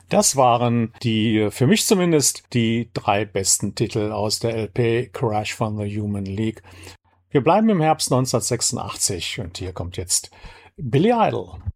Das waren für mich zumindest, die 3 besten Titel aus der LP Crash von the Human League. Wir bleiben im Herbst 1986 und hier kommt jetzt Billy Idol.